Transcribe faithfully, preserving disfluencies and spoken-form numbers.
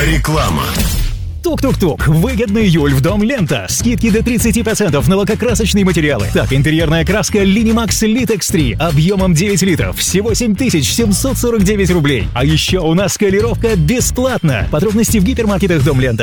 Реклама. Тук-тук-тук. Выгодный июль в Дом Лента. Скидки до тридцати процентов на лакокрасочные материалы. Так, интерьерная краска Linimax Litex три объемом девять литров. Всего семь тысяч семьсот сорок девять рублей. А еще у нас колировка бесплатно. Подробности в гипермаркетах Дом Лента.